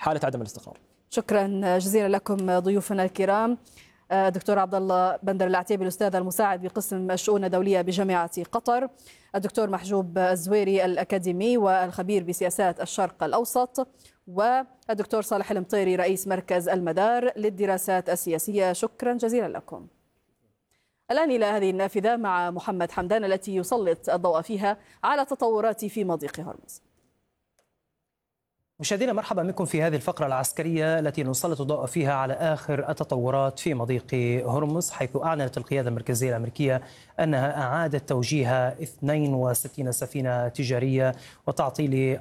حالة عدم الاستقرار. شكرا جزيلا لكم ضيوفنا الكرام، دكتور عبد الله بندر العتيبي الأستاذ المساعد بقسم الشؤون الدولية بجامعة قطر، الدكتور محجوب الزويري الأكاديمي والخبير بسياسات الشرق الأوسط، والدكتور صالح المطيري رئيس مركز المدار للدراسات السياسية. شكرا جزيلا لكم. الآن إلى هذه النافذة مع محمد حمدان التي يسلط الضوء فيها على تطورات في مضيق هرمز. مشاهدينا مرحبا بكم في هذه الفقرة العسكرية التي نسلط الضوء فيها على آخر التطورات في مضيق هرمز، حيث أعلنت القيادة المركزية الأمريكية أنها أعادت توجيه 62 سفينة تجارية وتعطيل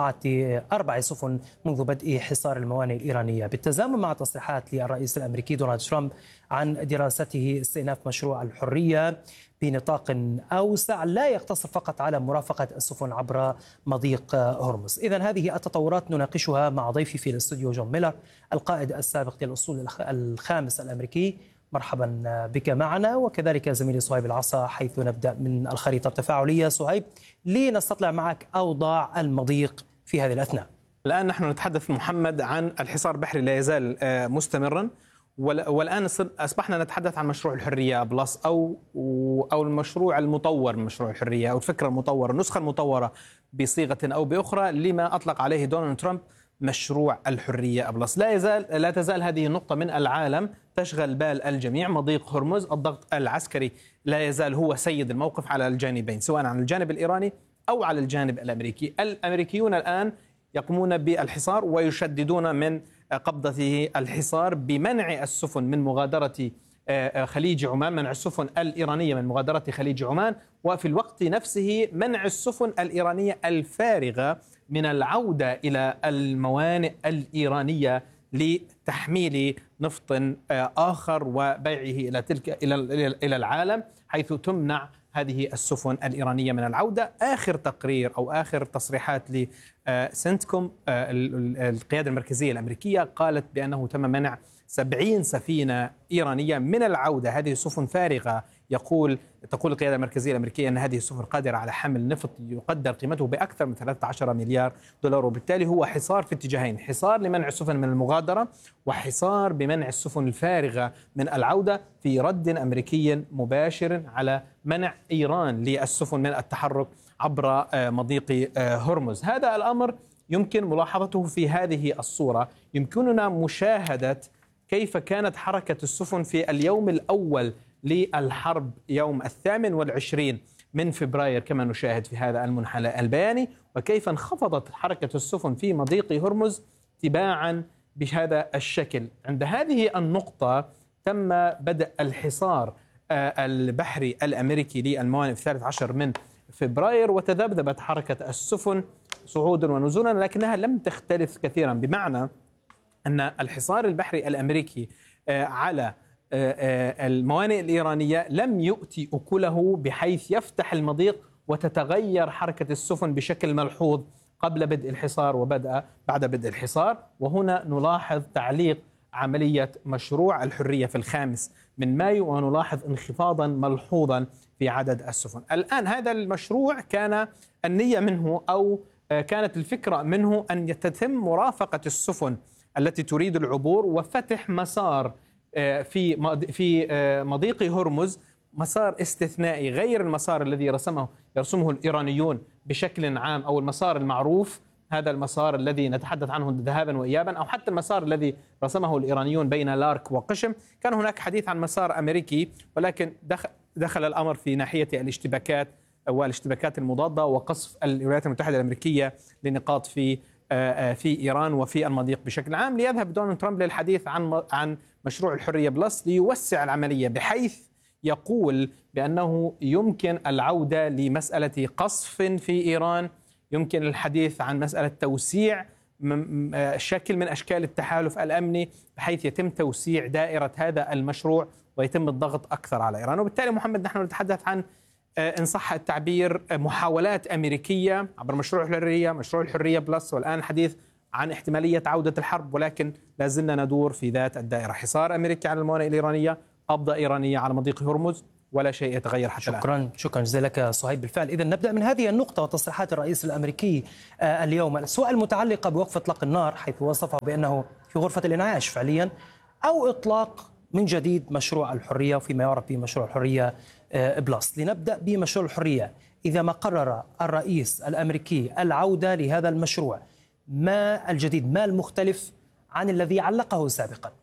أربع سفن منذ بدء حصار الموانئ الإيرانية، بالتزامن مع تصريحات للرئيس الأمريكي دونالد ترامب عن دراسته استئناف مشروع الحرية بنطاق أوسع لا يقتصر فقط على مرافقة السفن عبر مضيق هرمز. إذن هذه التطورات نناقشها مع ضيفي في الاستوديو جون ميلر، القائد السابق للأسطول الخامس الأمريكي. مرحبا بك معنا، وكذلك زميلي صهيب العصا، حيث نبدأ من الخريطة التفاعلية. صهيب، لنستطلع معك أوضاع المضيق في هذه الأثناء. الآن نحن نتحدث محمد عن الحصار البحري لا يزال مستمرا، والآن أصبحنا نتحدث عن مشروع الحرية بلس أو المشروع المطور من مشروع الحرية، أو الفكرة المطورة، النسخة المطورة بصيغة أو بأخرى لما أطلق عليه دونالد ترامب مشروع الحرية بلس. لا تزال هذه النقطة من العالم تشغل بال الجميع. مضيق هرمز، الضغط العسكري لا يزال هو سيد الموقف على الجانبين، سواء على الجانب الإيراني أو على الجانب الأمريكي. الأمريكيون الآن يقومون بالحصار ويشددون من قبضته الحصار بمنع السفن من مغادرة خليج عمان، منع السفن الإيرانية من مغادرة خليج عمان، وفي الوقت نفسه منع السفن الإيرانية الفارغة من العودة إلى الموانئ الإيرانية لتحميل نفط آخر وبيعه إلى العالم، حيث تمنع هذه السفن الإيرانية من العودة. آخر تقرير أو آخر تصريحات لسنتكوم القيادة المركزية الأمريكية قالت بأنه تم منع 70 سفينة إيرانية من العودة. هذه السفن فارغة. تقول القيادة المركزية الأمريكية أن هذه السفن قادرة على حمل نفط يقدر قيمته بأكثر من 13 مليار دولار، وبالتالي هو حصار في اتجاهين: حصار لمنع السفن من المغادرة، وحصار بمنع السفن الفارغة من العودة، في رد أمريكي مباشر على منع إيران للسفن من التحرك عبر مضيق هرمز. هذا الأمر يمكن ملاحظته في هذه الصورة. يمكننا مشاهدة كيف كانت حركة السفن في اليوم الأول للحرب يوم 28 من فبراير كما نشاهد في هذا المنحنى البياني، وكيف انخفضت حركة السفن في مضيق هرمز تباعا بهذا الشكل. عند هذه النقطة تم بدء الحصار البحري الأمريكي للموانئ في 13 من فبراير، وتذبذبت حركة السفن صعودا ونزولا، لكنها لم تختلف كثيرا، بمعنى أن الحصار البحري الأمريكي على الموانئ الإيرانية لم يؤتي أكله بحيث يفتح المضيق وتتغير حركة السفن بشكل ملحوظ قبل بدء الحصار بعد بدء الحصار. وهنا نلاحظ تعليق عملية مشروع الحرية في 5 من مايو، ونلاحظ انخفاضا ملحوظا في عدد السفن. الآن هذا المشروع كان النية منه أو كانت الفكرة منه أن تتم مرافقة السفن التي تريد العبور وفتح مسار في مضيق هرمز، مسار استثنائي غير المسار الذي يرسمه الإيرانيون بشكل عام، أو المسار المعروف، هذا المسار الذي نتحدث عنه ذهابا وإيابا، أو حتى المسار الذي رسمه الإيرانيون بين لارك وقشم. كان هناك حديث عن مسار أمريكي، ولكن دخل الأمر في ناحية الاشتباكات المضادة وقصف الولايات المتحدة الأمريكية لنقاط في إيران وفي المضيق بشكل عام، ليذهب دونالد ترامب للحديث عن مشروع الحرية بلس ليوسع العملية، بحيث يقول بأنه يمكن العودة لمسألة قصف في إيران، يمكن الحديث عن مسألة توسيع شكل من أشكال التحالف الأمني بحيث يتم توسيع دائرة هذا المشروع ويتم الضغط أكثر على إيران. وبالتالي محمد نحن نتحدث عن إن صح التعبير محاولات أمريكية عبر مشروع الحرية بلس، والآن الحديث عن احتمالية عودة الحرب، ولكن لازلنا ندور في ذات الدائرة: حصار أمريكي على الموانئ الإيرانية، قبضة إيرانية على مضيق هرمز، ولا شيء يتغير حتى الآن. شكرا جزيلا لك صهيب. بالفعل إذا نبدأ من هذه النقطة وتصريحات الرئيس الأمريكي اليوم، السؤال المتعلقة بوقف إطلاق النار حيث وصفه بأنه في غرفة الإنعاش فعليا، أو إطلاق من جديد مشروع الحرية وفيما يعرف بمشروع الحرية بلس. لنبدأ بمشروع الحرية. إذا ما قرر الرئيس الأمريكي العودة لهذا المشروع، ما الجديد، ما المختلف عن الذي علقه سابقا؟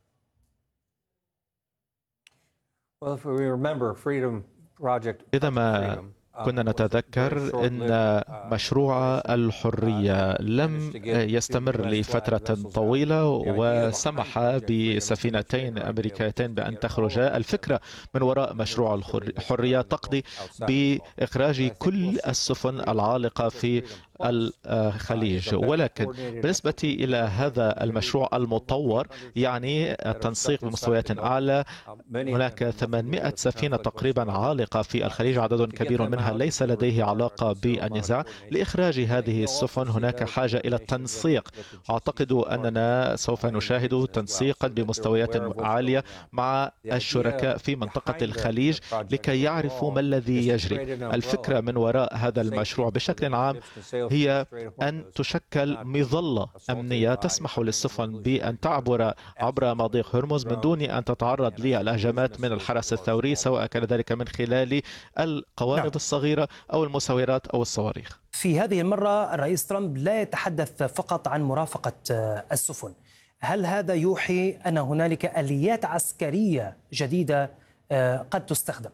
إذا ما كنا نتذكر أن مشروع الحرية لم يستمر لفترة طويلة وسمح بسفينتين أمريكيتين بأن تخرجا. الفكرة من وراء مشروع الحرية تقضي بإخراج كل السفن العالقة في الخليج، ولكن بالنسبة إلى هذا المشروع المطور يعني التنسيق بمستويات أعلى، هناك 800 سفينة تقريبا عالقة في الخليج، عدد كبير منها ليس لديه علاقة بالنزاع. لإخراج هذه السفن هناك حاجة إلى التنسيق. أعتقد أننا سوف نشاهد تنسيقا بمستويات عالية مع الشركاء في منطقة الخليج لكي يعرفوا ما الذي يجري. الفكرة من وراء هذا المشروع بشكل عام هي أن تشكل مظلة أمنية تسمح للسفن بأن تعبر عبر مضيق هرمز من دون أن تتعرض للهجمات من الحرس الثوري، سواء كان ذلك من خلال القوارب الصغيرة أو المساورات أو الصواريخ. في هذه المرة الرئيس ترامب لا يتحدث فقط عن مرافقة السفن. هل هذا يوحي أن هنالك آليات عسكرية جديدة قد تستخدم؟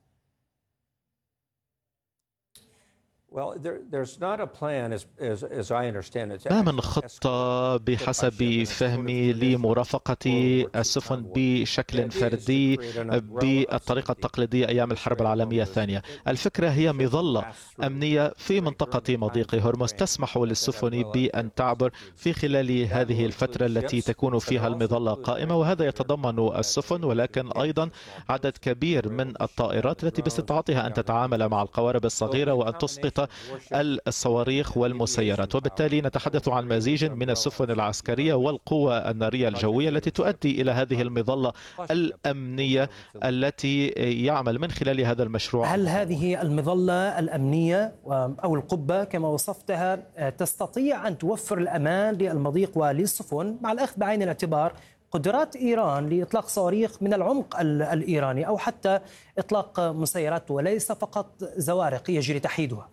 ما من خطة بحسب فهمي لمرافقة السفن بشكل فردي بالطريقة التقليدية أيام الحرب العالمية الثانية. الفكرة هي مظلة أمنية في منطقة مضيق هرمز تسمح للسفن بأن تعبر في خلال هذه الفترة التي تكون فيها المظلة قائمة، وهذا يتضمن السفن ولكن أيضا عدد كبير من الطائرات التي باستطاعتها أن تتعامل مع القوارب الصغيرة وأن تسقط الصواريخ والمسيرات. وبالتالي نتحدث عن مزيج من السفن العسكرية والقوة النارية الجوية التي تؤدي إلى هذه المظلة الأمنية التي يعمل من خلال هذا المشروع. هل هذه المظلة الأمنية أو القبة كما وصفتها تستطيع أن توفر الأمان للمضيق وللسفن، مع الأخذ بعين الاعتبار قدرات إيران لإطلاق صواريخ من العمق الإيراني أو حتى إطلاق مسيرات وليس فقط زوارق يجري تحييدها؟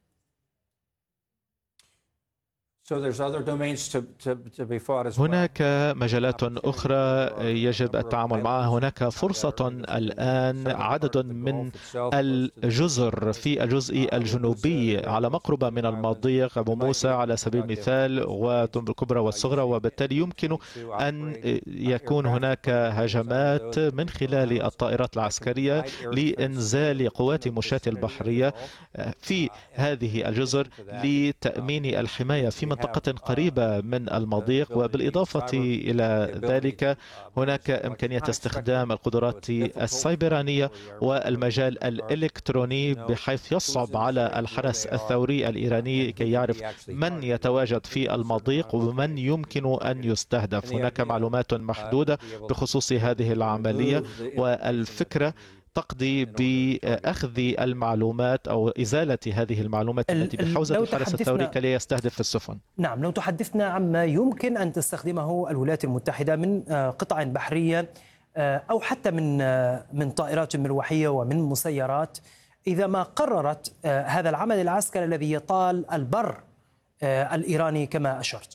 هناك مجالات أخرى يجب التعامل معها. هناك فرصة الآن، عدد من الجزر في الجزء الجنوبي على مقربة من المضيق، أبو موسى على سبيل المثال وتنب الكبرى والصغرى، وبالتالي يمكن أن يكون هناك هجمات من خلال الطائرات العسكرية لإنزال قوات مشاة البحرية في هذه الجزر لتأمين الحماية في منطقة قريبة من المضيق. وبالإضافة إلى ذلك هناك إمكانية استخدام القدرات السيبرانية والمجال الإلكتروني بحيث يصعب على الحرس الثوري الإيراني كي يعرف من يتواجد في المضيق ومن يمكن أن يستهدف. هناك معلومات محدودة بخصوص هذه العملية، والفكرة تقضي بأخذ المعلومات أو إزالة هذه المعلومات التي بحوزة الحرس الثوري كي يستهدف السفن. نعم، لو تحدثنا عما يمكن أن تستخدمه الولايات المتحدة من قطع بحرية أو حتى من طائرات مروحية ومن مسيرات، إذا ما قررت هذا العمل العسكري الذي يطال البر الإيراني كما أشرت.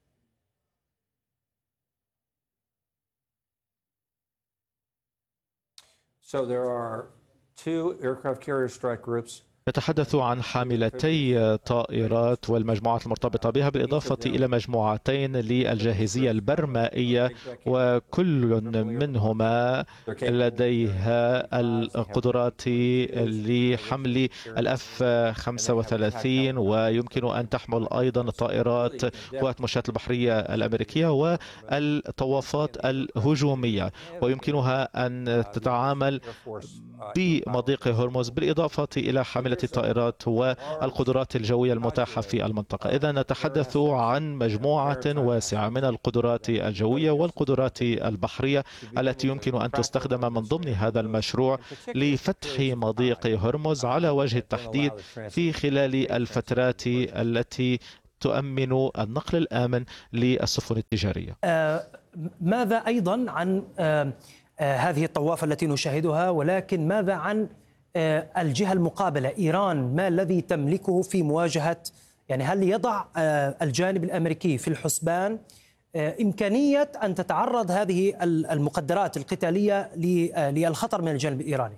So there are 2 aircraft carrier strike groups. نتحدث عن حاملتي طائرات والمجموعات المرتبطة بها، بالإضافة إلى مجموعتين للجاهزية البرمائية، وكل منهما لديها القدرات لحمل الF-35 ويمكن أن تحمل أيضا طائرات قوات مشاة البحرية الأمريكية والطوافات الهجومية، ويمكنها أن تتعامل بمضيق هرمز، بالإضافة إلى حامل حاملة الطائرات والقدرات الجوية المتاحة في المنطقة. إذا نتحدث عن مجموعة واسعة من القدرات الجوية والقدرات البحرية التي يمكن أن تستخدم من ضمن هذا المشروع لفتح مضيق هرمز على وجه التحديد في خلال الفترات التي تؤمن النقل الآمن للسفن التجارية. ماذا أيضا عن هذه الطوافة التي نشاهدها، ولكن ماذا عن الجهة المقابلة إيران؟ ما الذي تملكه في مواجهة، يعني هل يضع الجانب الأمريكي في الحسبان إمكانية أن تتعرض هذه المقدرات القتالية للخطر من الجانب الإيراني؟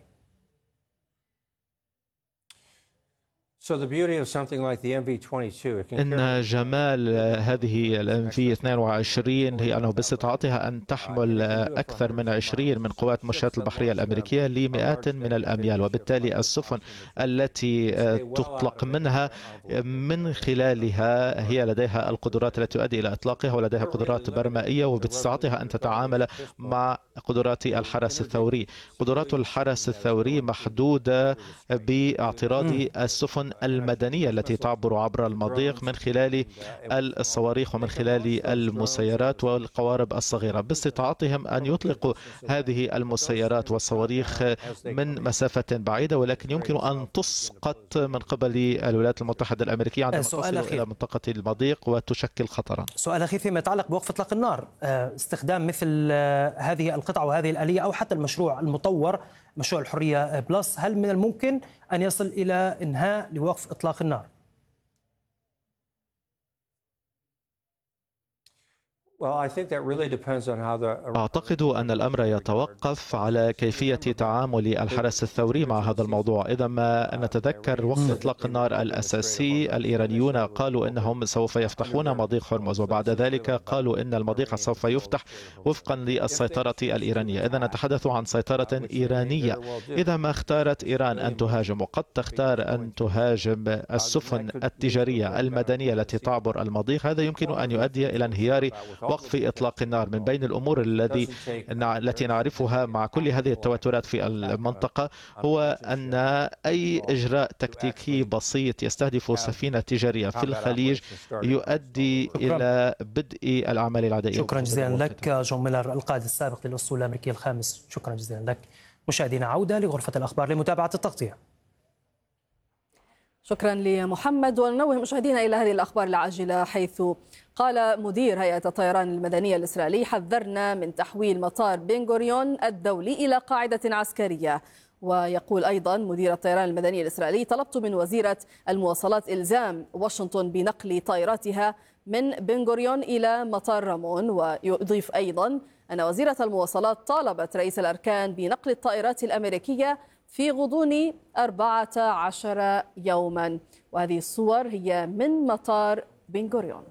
إن جمال هذه ال MV-22 هي أنه باستطاعتها أن تحمل أكثر من 20 من قوات المشاة البحرية الأمريكية لمئات من الأميال، وبالتالي السفن التي تطلق منها من خلالها هي لديها القدرات التي تؤدي إلى إطلاقها، ولديها قدرات برمائية وباستطاعتها أن تتعامل مع قدرات الحرس الثوري. قدرات الحرس الثوري محدودة باعتراض السفن المدنية التي تعبر عبر المضيق من خلال الصواريخ ومن خلال المسيرات والقوارب الصغيرة. باستطاعتهم أن يطلقوا هذه المسيرات والصواريخ من مسافة بعيدة، ولكن يمكن أن تسقط من قبل الولايات المتحدة الأمريكية عندما تصل إلى منطقة المضيق وتشكل خطرا. سؤال أخير فيما يتعلق بوقف إطلاق النار، استخدام مثل هذه القطع وهذه الآلية أو حتى المشروع المطور مشروع الحرية بلس، هل من الممكن أن يصل إلى إنهاء لوقف إطلاق النار؟ أعتقد أن الأمر يتوقف على كيفية تعامل الحرس الثوري مع هذا الموضوع. إذا ما نتذكر وقت إطلاق النار الأساسي، الإيرانيون قالوا إنهم سوف يفتحون مضيق هرمز، وبعد ذلك قالوا إن المضيق سوف يفتح وفقا للسيطرة الإيرانية. إذا نتحدث عن سيطرة إيرانية. إذا ما اختارت إيران أن تهاجم، وقد تختار أن تهاجم السفن التجارية المدنية التي تعبر المضيق، هذا يمكن أن يؤدي إلى انهيار وقف إطلاق النار. من بين الأمور التي نعرفها مع كل هذه التوترات في المنطقة هو أن أي إجراء تكتيكي بسيط يستهدف سفينة تجارية في الخليج يؤدي إلى بدء الأعمال العدائية. شكرا جزيلا لك جون ميلر، القائد السابق للأسطول الأمريكي الخامس. شكرا جزيلا لك. مشاهدينا، عودة لغرفة الأخبار لمتابعة التغطية. شكرا لمحمد. وننوه مشاهدينا إلى هذه الأخبار العاجلة، حيث قال مدير هيئة الطيران المدنية الإسرائيلي: حذرنا من تحويل مطار بن غوريون الدولي إلى قاعدة عسكرية. ويقول أيضا مدير الطيران المدني الإسرائيلي: طلبت من وزيرة المواصلات إلزام واشنطن بنقل طائراتها من بن غوريون إلى مطار رامون. ويضيف أيضا أن وزيرة المواصلات طالبت رئيس الأركان بنقل الطائرات الأمريكية في غضون 14 يوما. وهذه الصور هي من مطار بن غوريون.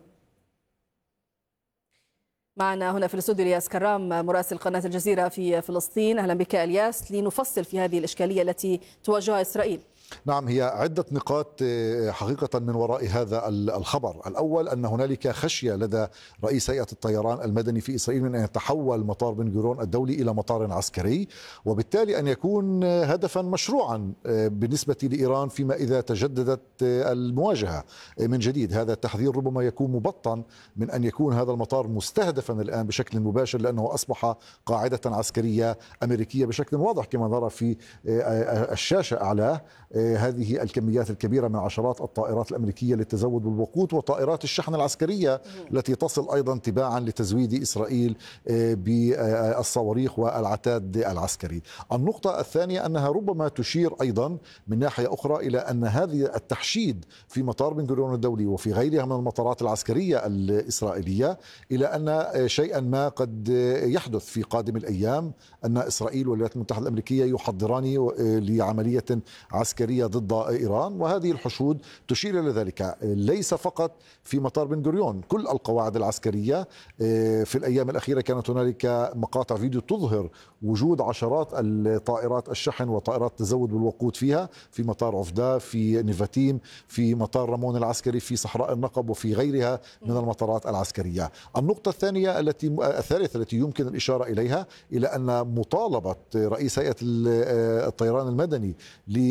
معنا هنا في الاستوديو الياس كرام، مراسل قناة الجزيرة في فلسطين. أهلا بك الياس، لنفصل في هذه الإشكالية التي تواجهها إسرائيل. نعم، هي عدة نقاط حقيقة من وراء هذا الخبر. الأول أن هنالك خشية لدى رئيس هيئة الطيران المدني في إسرائيل من أن يتحول مطار بن غوريون الدولي إلى مطار عسكري، وبالتالي أن يكون هدفا مشروعا بالنسبة لإيران فيما إذا تجددت المواجهة من جديد. هذا التحذير ربما يكون مبطن من أن يكون هذا المطار مستهدفا الآن بشكل مباشر، لأنه أصبح قاعدة عسكرية أمريكية بشكل واضح كما نرى في الشاشة أعلاه. هذه الكميات الكبيرة من عشرات الطائرات الأمريكية للتزود بالوقود، وطائرات الشحن العسكرية التي تصل أيضا تباعا لتزويد إسرائيل بالصواريخ والعتاد العسكري. النقطة الثانية أنها ربما تشير أيضا من ناحية أخرى إلى أن هذه التحشيد في مطار بن غوريون الدولي وفي غيرها من المطارات العسكرية الإسرائيلية إلى أن شيئا ما قد يحدث في قادم الأيام، أن إسرائيل والولايات المتحدة الأمريكية يحضران لعملية عسكرية ضد إيران. وهذه الحشود تشير إلى ذلك ليس فقط في مطار بن غوريون، كل القواعد العسكرية. في الأيام الأخيرة كانت هنالك مقاطع فيديو تظهر وجود عشرات الطائرات الشحن وطائرات تزود بالوقود فيها، في مطار عفدة، في نيفاتيم، في مطار رامون العسكري، في صحراء النقب، وفي غيرها من المطارات العسكرية. النقطة الثانية الثالثة التي يمكن الإشارة إليها إلى أن مطالبة رئيس هيئة الطيران المدني لواشنطن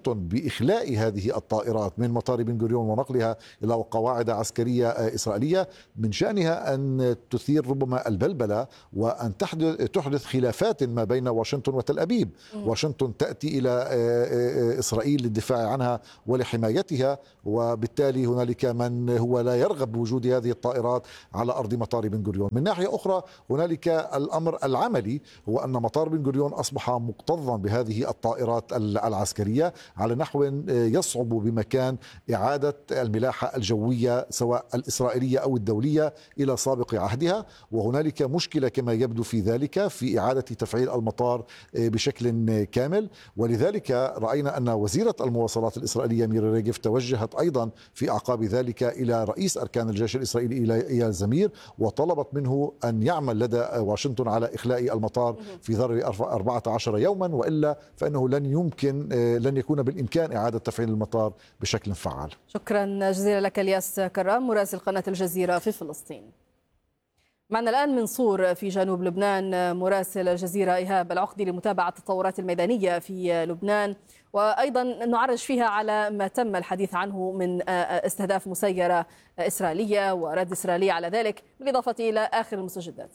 واشنطن بإخلاء هذه الطائرات من مطار بن غوريون ونقلها إلى قواعد عسكرية إسرائيلية من شأنها أن تثير ربما البلبلة وأن تحدث خلافات ما بين واشنطن وتل أبيب. واشنطن تأتي إلى إسرائيل للدفاع عنها ولحمايتها، وبالتالي هنالك من هو لا يرغب بوجود هذه الطائرات على أرض مطار بن غوريون. من ناحية أخرى هنالك الأمر العملي، هو أن مطار بن غوريون أصبح مكتظا بهذه الطائرات العسكرية على نحو يصعب بمكان إعادة الملاحة الجوية سواء الإسرائيلية أو الدولية إلى سابق عهدها، وهنالك مشكلة كما يبدو في ذلك في إعادة تفعيل المطار بشكل كامل. ولذلك رأينا أن وزيرة المواصلات الإسرائيلية ميري ريغيف توجهت أيضا في أعقاب ذلك إلى رئيس أركان الجيش الإسرائيلي إيال زمير، وطلبت منه أن يعمل لدى واشنطن على إخلاء المطار في ظرف 14 يوما، وإلا فإنه لن يكون بالإمكان إعادة تفعيل المطار بشكل فعال. شكرا جزيلا لك الياس كرام مراسل قناة الجزيرة في فلسطين. معنا الآن من صور في جنوب لبنان مراسل الجزيرة إيهاب العقدي لمتابعة التطورات الميدانية في لبنان، وأيضا نعرج فيها على ما تم الحديث عنه من استهداف مسيرة إسرائيلية ورد إسرائيلي على ذلك، بالإضافة إلى آخر المستجدات.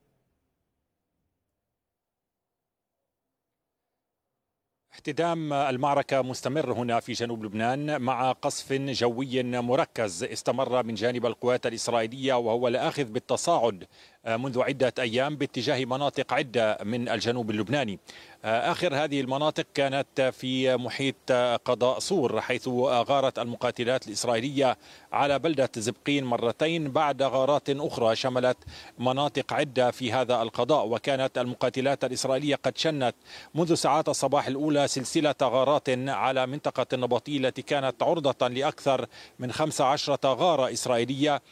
احتدام المعركة مستمر هنا في جنوب لبنان مع قصف جوي مركز استمر من جانب القوات الإسرائيلية، وهو الآخذ بالتصاعد منذ عدة أيام باتجاه مناطق عدة من الجنوب اللبناني. آخر هذه المناطق كانت في محيط قضاء صور، حيث غارت المقاتلات الإسرائيلية على بلدة زبقين مرتين بعد غارات أخرى شملت مناطق عدة في هذا القضاء. وكانت المقاتلات الإسرائيلية قد شنت منذ ساعات الصباح الأولى سلسلة غارات على منطقة النبطي التي كانت عرضة لأكثر من 15 غارة إسرائيلية،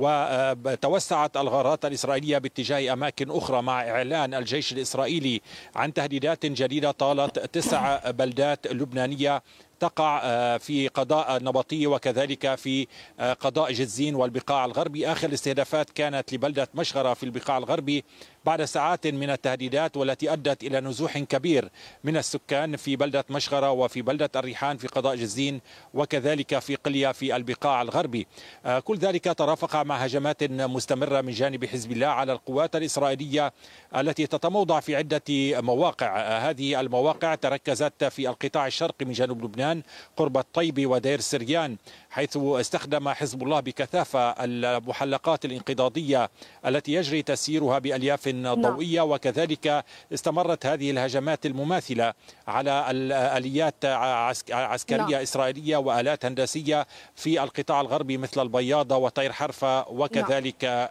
وتوسعت الغارات الإسرائيلية باتجاه أماكن أخرى مع إعلان الجيش الإسرائيلي عن تهديدات جديدة طالت 9 بلدات لبنانية تقع في قضاء النبطي وكذلك في قضاء جزين والبقاع الغربي. آخر الاستهدافات كانت لبلدة مشغرة في البقاع الغربي بعد ساعات من التهديدات، والتي أدت إلى نزوح كبير من السكان في بلدة مشغرة وفي بلدة الريحان في قضاء جزين وكذلك في قلية في البقاع الغربي. كل ذلك ترافق مع هجمات مستمرة من جانب حزب الله على القوات الإسرائيلية التي تتموضع في عدة مواقع. هذه المواقع تركزت في القطاع الشرقي من جنوب لبنان قرب الطيب ودير سريان، حيث استخدم حزب الله بكثافة المحلقات الانقضاضية التي يجري تسييرها بألياف ضوئية، وكذلك استمرت هذه الهجمات المماثلة على الآليات عسكرية إسرائيلية وآلات هندسية في القطاع الغربي مثل البياضة وطير حرفة، وكذلك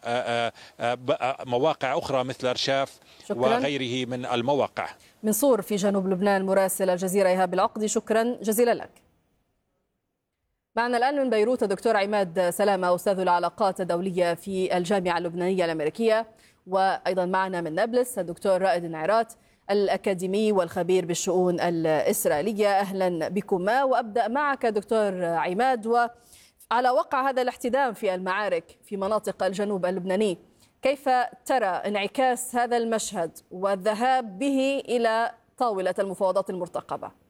مواقع أخرى مثل رشاف وغيره من المواقع. من صور في جنوب لبنان مراسل الجزيرة إيهاب العقدي، شكرا جزيلا لك. معنا الآن من بيروت الدكتور عماد سلامة أستاذ العلاقات الدولية في الجامعة اللبنانية الأمريكية، وأيضا معنا من نابلس الدكتور رائد النعيرات الأكاديمي والخبير بالشؤون الإسرائيلية. أهلا بكما، وأبدأ معك دكتور عماد، وعلى وقع هذا الاحتدام في المعارك في مناطق الجنوب اللبناني، كيف ترى انعكاس هذا المشهد والذهاب به إلى طاولة المفاوضات المرتقبة؟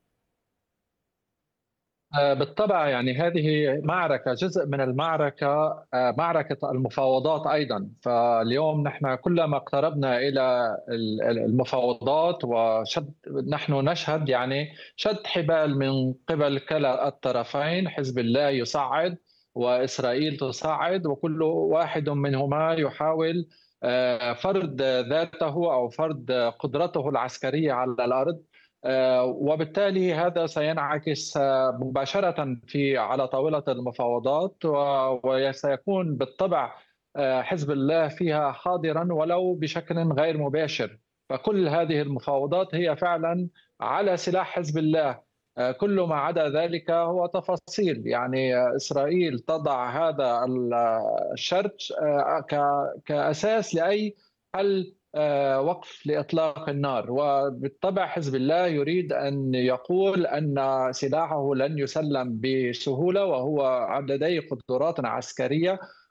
بالطبع يعني هذه معركة، جزء من المعركة معركة المفاوضات أيضا. فاليوم نحن كلما اقتربنا إلى المفاوضات نحن نشهد يعني شد حبال من قبل كلا الطرفين، حزب الله يصعد وإسرائيل تصعد، وكل واحد منهما يحاول فرض ذاته أو فرض قدرته العسكرية على الأرض، وبالتالي هذا سينعكس مباشرة على طاولة المفاوضات، وسيكون بالطبع حزب الله فيها حاضرا ولو بشكل غير مباشر. فكل هذه المفاوضات هي فعلا على سلاح حزب الله، كل ما عدا ذلك هو تفاصيل. يعني إسرائيل تضع هذا الشرط كأساس لأي حل وقف لإطلاق النار، وبالطبع حزب الله يريد أن يقول أن سلاحه لن يسلم بسهولة، وهو لديه قدرات عسكرية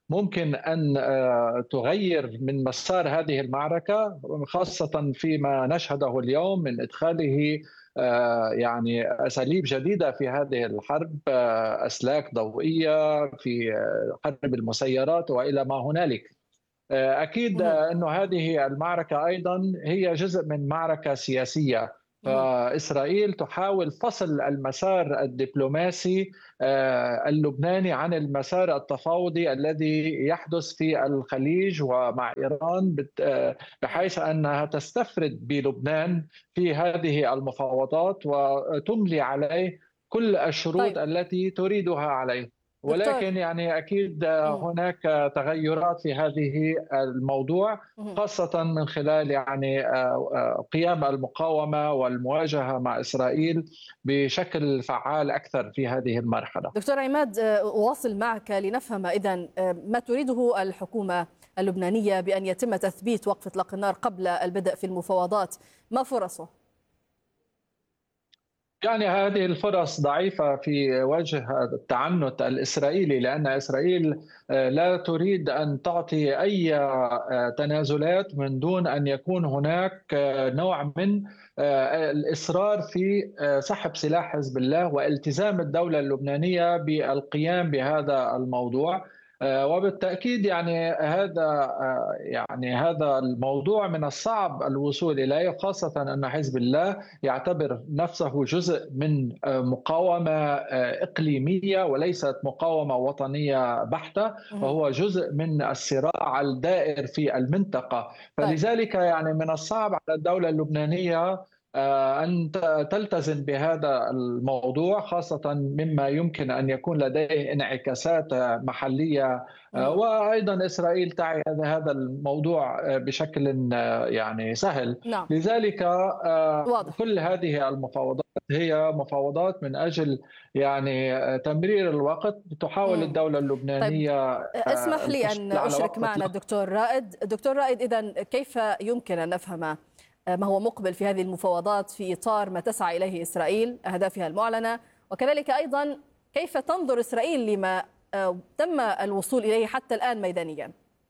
ممكن أن تغير من مسار هذه المعركة، خاصة فيما نشهده اليوم من إدخاله يعني أساليب جديدة في هذه الحرب، أسلاك ضوئية في حرب المسيرات وإلى ما هنالك. أكيد أن هذه المعركة أيضا هي جزء من معركة سياسية، فإسرائيل تحاول فصل المسار الدبلوماسي اللبناني عن المسار التفاوضي الذي يحدث في الخليج ومع إيران، بحيث أنها تستفرد بلبنان في هذه المفاوضات وتملي عليه كل الشروط التي تريدها عليه. ولكن يعني أكيد هناك تغيرات في هذه الموضوع، خاصة من خلال يعني قيام المقاومة والمواجهة مع إسرائيل بشكل فعال أكثر في هذه المرحلة. دكتور عماد، أواصل معك لنفهم إذن ما تريده الحكومة اللبنانية بأن يتم تثبيت وقف إطلاق النار قبل البدء في المفاوضات، ما فرصه؟ يعني هذه الفرص ضعيفة في وجه التعنت الإسرائيلي، لأن إسرائيل لا تريد أن تعطي أي تنازلات من دون أن يكون هناك نوع من الإصرار في سحب سلاح حزب الله والتزام الدولة اللبنانية بالقيام بهذا الموضوع. وبالتأكيد يعني هذا الموضوع من الصعب الوصول إليه، خاصة أن حزب الله يعتبر نفسه جزء من مقاومة إقليمية وليست مقاومة وطنية بحتة، وهو جزء من الصراع الدائر في المنطقة. فلذلك يعني من الصعب على الدولة اللبنانية أن تلتزم بهذا الموضوع، خاصة مما يمكن أن يكون لديه انعكاسات محلية، وأيضا إسرائيل تعي هذا الموضوع بشكل يعني سهل. لذلك كل هذه المفاوضات هي مفاوضات من أجل يعني تمرير الوقت. تحاول الدولة اللبنانية اسمح لي أن أشرك معنا الدكتور رائد. دكتور رائد، إذن كيف يمكن أن نفهم ما هو مقبل في هذه المفاوضات في إطار ما تسعى إليه إسرائيل أهدافها المعلنة، وكذلك أيضا كيف تنظر إسرائيل لما تم الوصول إليه حتى الآن ميدانيا؟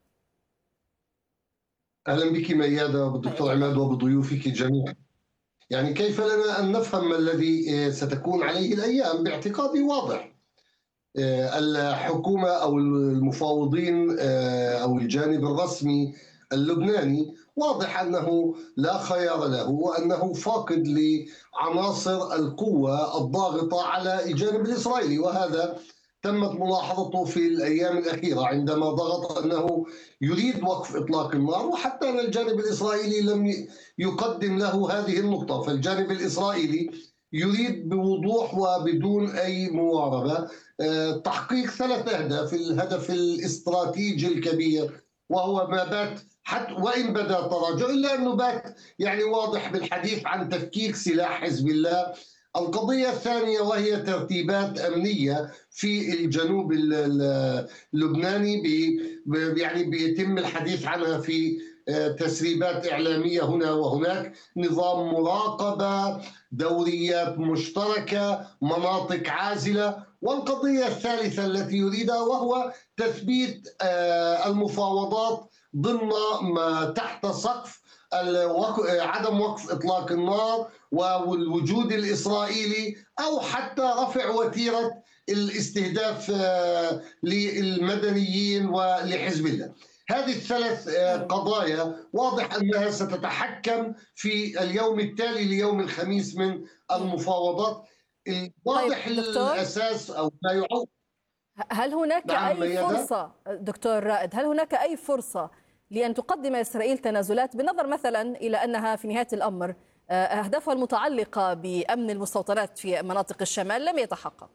أهلا بك ميادة وبالدكتور عماد وبضيوفك جميعا. يعني كيف لنا أن نفهم ما الذي ستكون عليه الأيام؟ باعتقادي واضح، الحكومة أو المفاوضين أو الجانب الرسمي اللبناني واضح أنه لا خيار له، وأنه فاقد لعناصر القوة الضاغطة على الجانب الإسرائيلي، وهذا تمت ملاحظته في الأيام الأخيرة عندما ضغط أنه يريد وقف إطلاق النار، وحتى أن الجانب الإسرائيلي لم يقدم له هذه النقطة. فالجانب الإسرائيلي يريد بوضوح وبدون أي مواربة تحقيق 3 أهداف. الهدف الاستراتيجي الكبير وهو ما بات حتى وإن بدا تراجع إلا أنه بات يعني واضح بالحديث عن تفكيك سلاح حزب الله. القضية الثانية وهي ترتيبات أمنية في الجنوب اللبناني يعني بيتم الحديث عنها في تسريبات إعلامية هنا وهناك، نظام مراقبة، دوريات مشتركة، مناطق عازلة. والقضية الثالثة التي يريدها وهو تثبيت المفاوضات ضمن ما تحت سقف عدم وقف إطلاق النار والوجود الإسرائيلي، أو حتى رفع وتيرة الاستهداف للمدنيين ولحزب الله. هذه ال3 قضايا واضح أنها ستتحكم في اليوم التالي ليوم الخميس من المفاوضات. واضح الأساس أو ما يعود. هل هناك أي فرصة دكتور رائد، هل هناك أي فرصة لأن تقدم إسرائيل تنازلات، بالنظر مثلا إلى أنها في نهاية الأمر أهدافها المتعلقة بأمن المستوطنات في مناطق الشمال لم يتحقق؟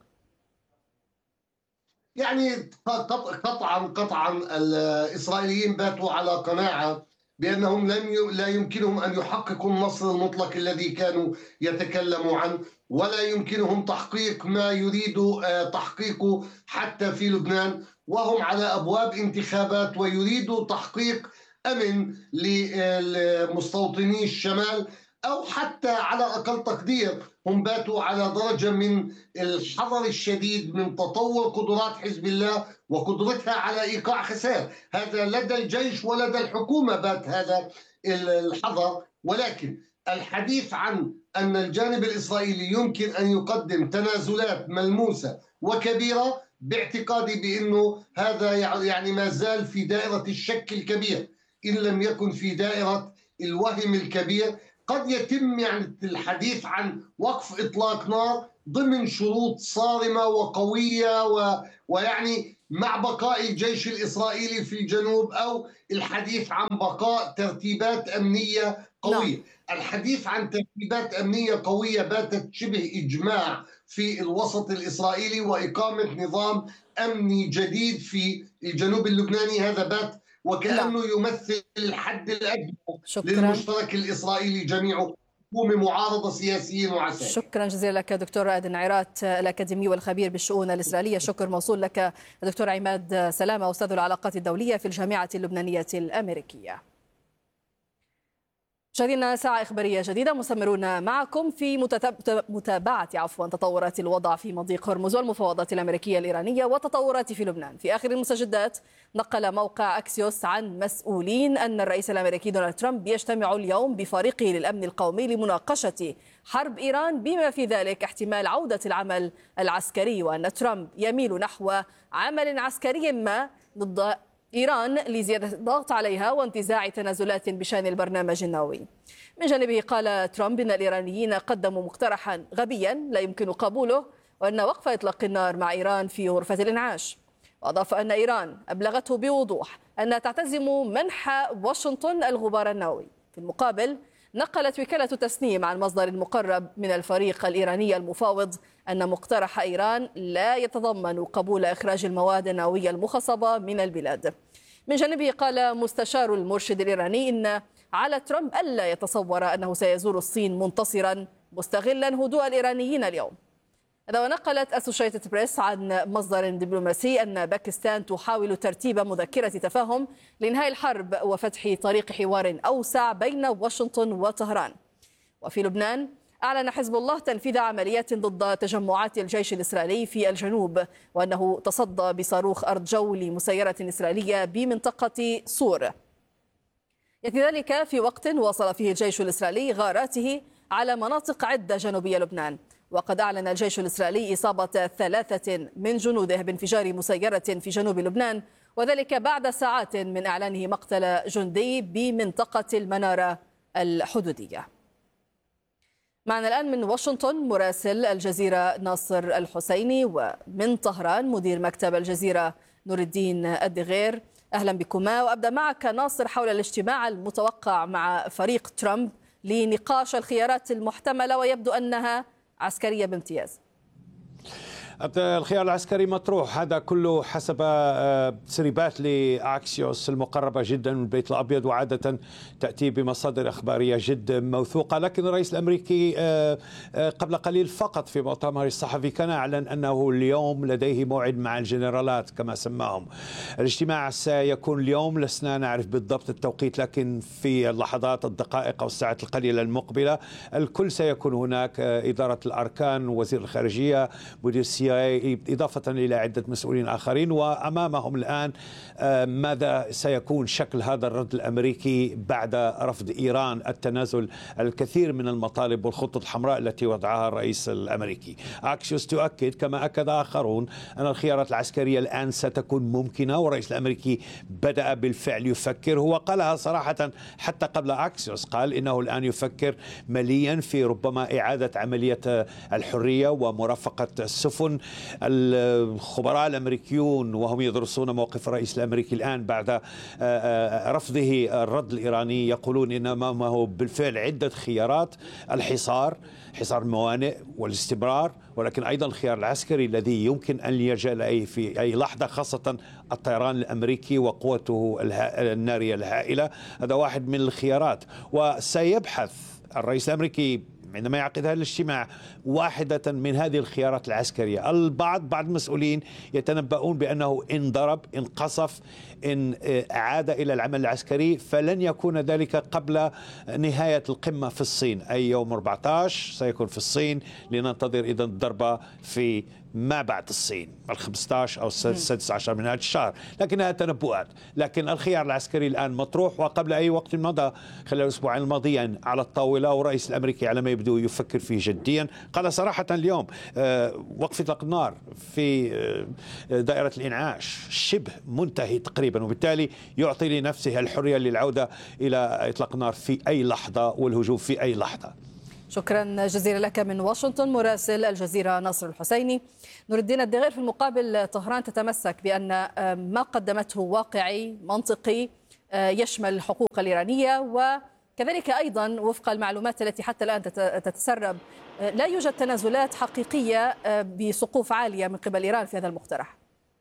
يعني قطعا الإسرائيليين باتوا على قناعة بأنهم لا يمكنهم أن يحققوا النصر المطلق الذي كانوا يتكلموا عنه، ولا يمكنهم تحقيق ما يريدوا تحقيقه حتى في لبنان، وهم على أبواب انتخابات ويريدوا تحقيق أمن لمستوطني الشمال أو حتى على أقل تقدير هم باتوا على درجة من الحذر الشديد من تطور قدرات حزب الله وقدرتها على إيقاع خسائر. هذا لدى الجيش ولدى الحكومة بات هذا الحذر، ولكن الحديث عن أن الجانب الإسرائيلي يمكن أن يقدم تنازلات ملموسة وكبيرة، باعتقادي بأنه هذا يعني ما زال في دائرة الشك الكبير إن لم يكن في دائرة الوهم الكبير. قد يتم يعني الحديث عن وقف إطلاق نار ضمن شروط صارمة وقوية ويعني مع بقاء الجيش الإسرائيلي في الجنوب، أو الحديث عن بقاء ترتيبات أمنية قوية. الحديث عن ترتيبات أمنية قوية باتت شبه إجماع في الوسط الإسرائيلي، وإقامة نظام أمني جديد في الجنوب اللبناني هذا بات وكأنه يمثل الحد الأدنى للمشترك الإسرائيلي جميعه، حكومة معارضة سياسيين وعساكر. شكرا جزيلا لك دكتور عادل عيرات الأكاديمي والخبير بالشؤون الإسرائيلية. شكر موصول لك دكتور عماد سلامة أستاذ العلاقات الدولية في الجامعة اللبنانية الأمريكية. مشاهدينا، ساعة إخبارية جديدة مستمرون معكم في متابعة تطورات الوضع في مضيق هرمز والمفاوضات الأمريكية الإيرانية وتطورات في لبنان. في آخر المستجدات نقل موقع أكسيوس عن مسؤولين أن الرئيس الأمريكي دونالد ترامب يجتمع اليوم بفريقه للأمن القومي لمناقشة حرب إيران، بما في ذلك احتمال عودة العمل العسكري، وأن ترامب يميل نحو عمل عسكري ما ضد إيران لزيادة الضغط عليها وانتزاع تنازلات بشأن البرنامج النووي. من جانبه قال ترامب إن الإيرانيين قدموا مقترحا غبيا لا يمكن قبوله، وأن وقف إطلاق النار مع إيران في غرفة الإنعاش. وأضاف أن إيران أبلغته بوضوح أنها تعتزم منح واشنطن الغبار النووي. في المقابل نقلت وكالة تسنيم عن مصدر مقرب من الفريق الإيراني المفاوض أن مقترح إيران لا يتضمن قبول إخراج المواد النووية المخصبة من البلاد. من جانبه قال مستشار المرشد الإيراني إن على ترامب ألا يتصور أنه سيزور الصين منتصرا مستغلا هدوء الإيرانيين اليوم. هذا ونقلت أسوشيتد بريس عن مصدر دبلوماسي أن باكستان تحاول ترتيب مذكرة تفاهم لإنهاء الحرب وفتح طريق حوار أوسع بين واشنطن وطهران. وفي لبنان أعلن حزب الله تنفيذ عمليات ضد تجمعات الجيش الإسرائيلي في الجنوب، وأنه تصدى بصاروخ أرض جو لمسيرة إسرائيلية بمنطقة صور. يأتي ذلك في وقت واصل فيه الجيش الإسرائيلي غاراته على مناطق عدة جنوبية لبنان. وقد أعلن الجيش الإسرائيلي إصابة 3 من جنوده بانفجار مسيرة في جنوب لبنان، وذلك بعد ساعات من إعلانه مقتل جندي بمنطقة المنارة الحدودية. معنا الآن من واشنطن مراسل الجزيرة ناصر الحسيني، ومن طهران مدير مكتب الجزيرة نور الدين الدغير. أهلا بكما، وأبدأ معك ناصر حول الاجتماع المتوقع مع فريق ترامب لنقاش الخيارات المحتملة، ويبدو أنها عسكرية بامتياز. الخيار العسكري مطروح، هذا كله حسب تسريبات لأكسيوس المقربة جدا من البيت الأبيض، وعادة تأتي بمصادر إخبارية جدا موثوقة. لكن الرئيس الأمريكي قبل قليل فقط في مؤتمر الصحفي كان أعلن أنه اليوم لديه موعد مع الجنرالات كما سماهم. الاجتماع سيكون اليوم، لسنا نعرف بالضبط التوقيت، لكن في اللحظات الدقائق أو الساعات القليلة المقبلة الكل سيكون هناك، إدارة الأركان، وزير الخارجية، مدير السياسة، إضافة إلى عدة مسؤولين آخرين. وأمامهم الآن ماذا سيكون شكل هذا الرد الأمريكي بعد رفض إيران التنازل الكثير من المطالب والخطة الحمراء التي وضعها الرئيس الأمريكي. أكسيوس تؤكد كما أكد آخرون أن الخيارات العسكرية الآن ستكون ممكنة، والرئيس الأمريكي بدأ بالفعل يفكر. هو قالها صراحة حتى قبل أكسيوس، قال إنه الآن يفكر مليا في ربما إعادة عملية الحرية ومرافقة السفن. الخبراء الأمريكيون وهم يدرسون موقف الرئيس الأمريكي الآن بعد رفضه الرد الإيراني يقولون إن أمامه بالفعل عدة خيارات: الحصار، حصار الموانئ والاستمرار، ولكن أيضا الخيار العسكري الذي يمكن أن يلجأ إليه في أي لحظة، خاصة الطيران الأمريكي وقوته النارية الهائلة. هذا واحد من الخيارات. وسيبحث الرئيس الأمريكي عندما يعقد هذا الاجتماع واحدة من هذه الخيارات العسكرية. بعض المسؤولين يتنبؤون بأنه إن ضرب، إن قصف، إن عاد إلى العمل العسكري فلن يكون ذلك قبل نهاية القمة في الصين، أي يوم 14 سيكون في الصين، لننتظر إذن الضربة في ما بعد الصين 15 أو 16 من هذا الشهر، لكنها تنبؤات. لكن الخيار العسكري الآن مطروح، وقبل أي وقت مضى خلال الأسبوعين الماضيين على الطاولة، والرئيس الأمريكي على ما يبدو يفكر فيه جديا. قال صراحة اليوم وقف إطلاق النار في دائرة الإنعاش شبه منتهي تقريبا، وبالتالي يعطي لنفسه الحرية للعودة إلى إطلاق النار في أي لحظة والهجوم في أي لحظة. شكرا جزيلا لك من واشنطن مراسل الجزيرة ناصر الحسيني. نور الدين الدغير، في المقابل طهران تتمسك بأن ما قدمته واقعي منطقي يشمل الحقوق الإيرانية، وكذلك أيضا وفق المعلومات التي حتى الآن تتسرب لا يوجد تنازلات حقيقية بسقوف عالية من قبل إيران في هذا المقترح.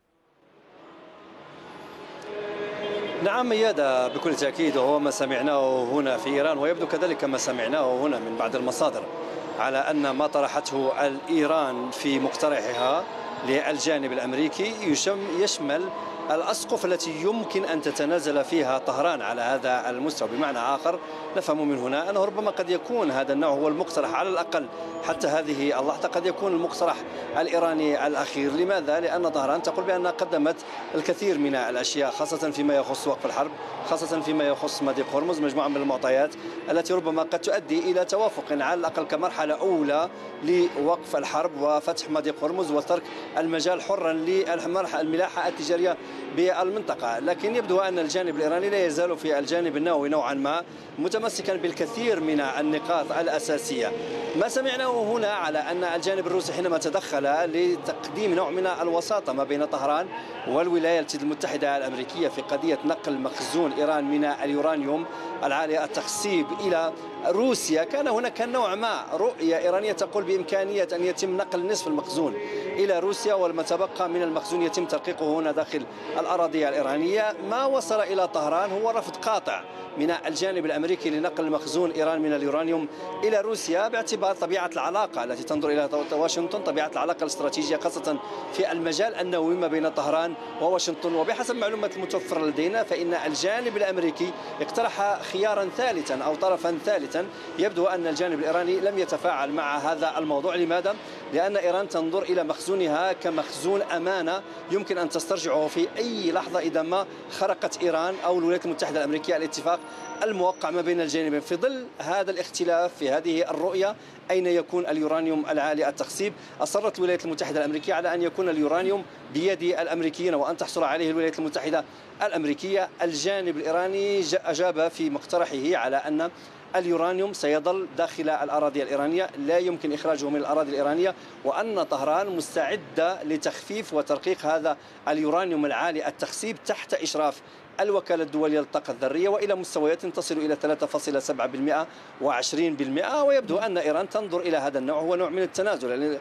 نعم ميادة، بكل تأكيد، وهو ما سمعناه هنا في إيران، ويبدو كذلك ما سمعناه هنا من بعض المصادر على أن ما طرحته إيران في مقترحها للجانب الأمريكي يشمل الأسقف التي يمكن أن تتنازل فيها طهران على هذا المستوى. بمعنى آخر نفهم من هنا أنه ربما قد يكون هذا النوع هو المقترح على الأقل حتى هذه اللحظة، قد يكون المقترح الإيراني الأخير. لماذا؟ لأن طهران تقول بأنها قدمت الكثير من الأشياء، خاصة فيما يخص وقف الحرب، خاصة فيما يخص مضيق هرمز، مجموعة من المعطيات التي ربما قد تؤدي إلى توافق على الأقل كمرحلة أولى لوقف الحرب وفتح مضيق هرمز وترك المجال حرا للملاحة التجارية بالمنطقة. لكن يبدو أن الجانب الإيراني لا يزال في الجانب النووي نوعا ما متمسكا بالكثير من النقاط الأساسية. ما سمعناه هنا على أن الجانب الروسي حينما تدخل لتقديم نوع من الوساطة ما بين طهران والولايات المتحدة الأمريكية في قضية نقل مخزون إيران من اليورانيوم العالي التخصيب إلى روسيا، كان هناك نوع ما رؤية إيرانية تقول بإمكانية أن يتم نقل نصف المخزون إلى روسيا، والما تبقى من المخزون يتم ترقيقه هنا داخل الأراضي الإيرانية. ما وصل إلى طهران هو رفض قاطع من الجانب الأمريكي لنقل مخزون إيران من اليورانيوم إلى روسيا، باعتبار طبيعة العلاقة التي تنظر إلى واشنطن، طبيعة العلاقة الاستراتيجية خاصة في المجال النووي ما بين طهران وواشنطن. وبحسب معلومات المتوفرة لدينا فإن الجانب الأمريكي اقترح خيارا ثالثا أو طرفا ثالثا. يبدو أن الجانب الإيراني لم يتفاعل مع هذا الموضوع. لماذا؟ لأن إيران تنظر إلى مخزونها كمخزون أمانة يمكن أن تسترجعه في أي لحظة إذا ما خرقت إيران أو الولايات المتحدة الأمريكية الاتفاق الموقع ما بين الجانبين. في ظل هذا الاختلاف في هذه الرؤية أين يكون اليورانيوم العالي التخصيب، أصرت الولايات المتحدة الأمريكية على أن يكون اليورانيوم بيد الأمريكيين وأن تحصل عليه الولايات المتحدة الأمريكية. الجانب الإيراني أجاب في مقترحه على أن اليورانيوم سيظل داخل الأراضي الإيرانية، لا يمكن إخراجه من الأراضي الإيرانية، وأن طهران مستعدة لتخفيف وترقيق هذا اليورانيوم العالي التخصيب تحت إشراف الوكالة الدولية للطاقة الذرية وإلى مستويات تصل إلى 3.7% و20%. ويبدو أن إيران تنظر إلى هذا النوع، هو نوع من التنازل، يعني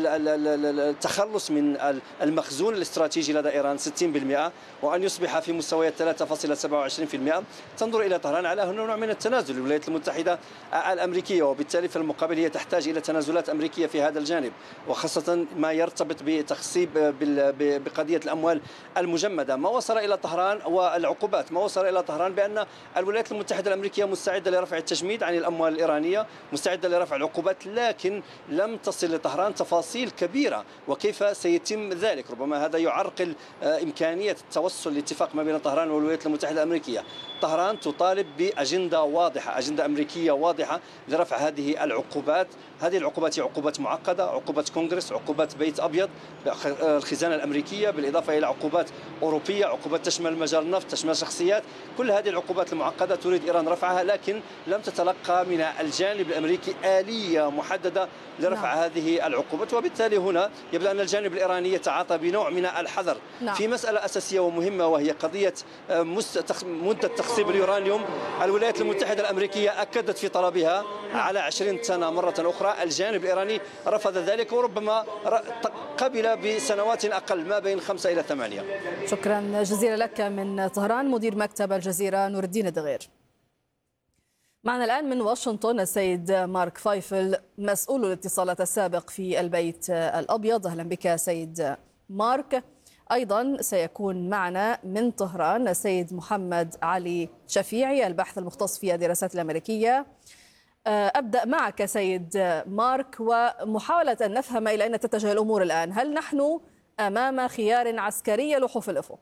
التخلص من المخزون الاستراتيجي لدى إيران 60%، وأن يصبح في مستويات 3.27%. تنظر إلى طهران على نوع من التنازل للولايات المتحدة الأمريكية، وبالتالي في المقابل هي تحتاج إلى تنازلات أمريكية في هذا الجانب، وخاصة ما يرتبط بتخصيب بقضية الأموال المجمدة. ما وصل إلى طهران والعقوبات، ما وصل إلى طهران بأن الولايات المتحدة الأمريكية مستعدة لرفع التجميد عن الأموال الإيرانية، مستعدة لرفع العقوبات، لكن لم تصل لطهران تفاصيل كبيرة وكيف سيتم ذلك. ربما هذا يعرقل إمكانية التوصل لاتفاق ما بين طهران والولايات المتحدة الأمريكية. طهران تطالب بأجندة واضحة، أجندة أمريكية واضحة لرفع هذه العقوبات. هذه العقوبات هي عقوبات معقدة، عقوبات كونغرس، عقوبات بيت أبيض، الخزانة الأمريكية، بالإضافة إلى عقوبات أوروبية، عقوبات تشمل مجال النفط، تشمل شخصيات. كل هذه العقوبات المعقدة تريد إيران رفعها، لكن لم تتلقى من الجانب الأمريكي آلية محددة لرفع هذه العقوبات. وبالتالي هنا يبدو أن الجانب الإيراني يتعاطى بنوع من الحذر في مسألة أساسية ومهمة، وهي قضية مدة تخصيب اليورانيوم. الولايات المتحدة الأمريكية أكدت في طلبها على 20 سنة مرة أخرى، الجانب الإيراني رفض ذلك وربما قبل بسنوات أقل ما بين 5 إلى 8. شكرا جزيلا لك من طهران مدير مكتب الجزيرة نور الدين الدغير. معنا الآن من واشنطن السيد مارك فايفل مسؤول الاتصالات السابق في البيت الأبيض. أهلا بك سيد مارك. أيضا سيكون معنا من طهران السيد محمد علي شفيعي الباحث المختص في الدراسات الأمريكية. أبدأ معك سيد مارك ومحاولة أن نفهم إلى أين تتجه الأمور الآن. هل نحن أمام خيار عسكري يلوح في الأفق؟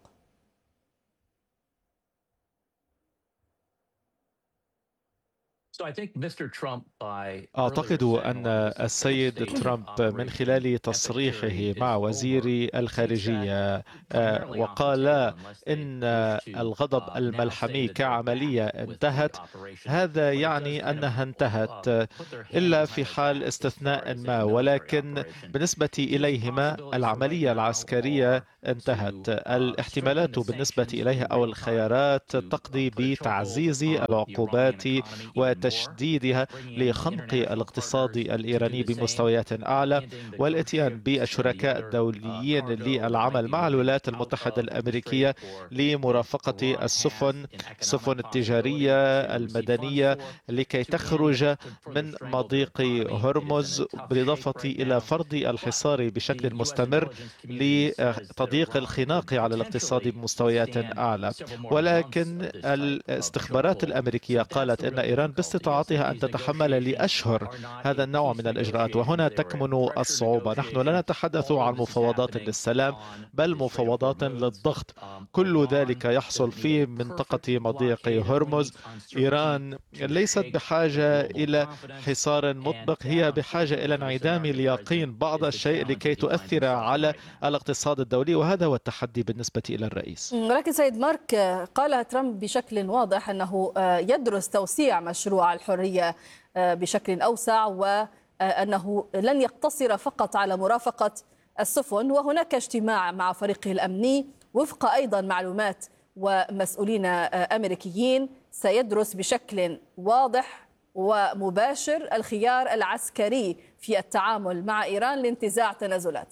أعتقد أن السيد ترامب من خلال تصريحه مع وزير الخارجية وقال إن الغضب الملحمي كعملية انتهت، هذا يعني أنها انتهت إلا في حال استثناء ما، ولكن بالنسبة إليهما العملية العسكرية انتهت. الاحتمالات بالنسبة إليها أو الخيارات تقضي بتعزيز العقوبات وتشديدها لخنق الاقتصاد الإيراني بمستويات أعلى، والاتيان بالشركاء الدوليين للعمل مع الولايات المتحدة الأمريكية لمرافقة السفن التجارية المدنية لكي تخرج من مضيق هرمز، بالإضافة إلى فرض الحصار بشكل مستمر لتضييق الخناق على الاقتصاد بمستويات أعلى. ولكن الاستخبارات الأمريكية قالت إن إيران باستطاعتها أن تتحمل لأشهر هذا النوع من الإجراءات، وهنا تكمن الصعوبة. نحن لا نتحدث عن مفاوضات للسلام بل مفاوضات للضغط. كل ذلك يحصل في منطقة مضيق هرمز. إيران ليست بحاجة إلى حصار مطبق، هي بحاجة إلى انعدام اليقين بعض الشيء لكي تؤثر على الاقتصاد الدولي، وهذا هو التحدي بالنسبة إلى الرئيس. ولكن سيد مارك، قال ترامب بشكل واضح أنه يدرس توسيع مشروع الحرية بشكل أوسع، وأنه لن يقتصر فقط على مرافقة السفن، وهناك اجتماع مع فريقه الأمني وفق أيضا معلومات ومسؤولين أمريكيين سيدرس بشكل واضح ومباشر الخيار العسكري في التعامل مع إيران لانتزاع تنازلات.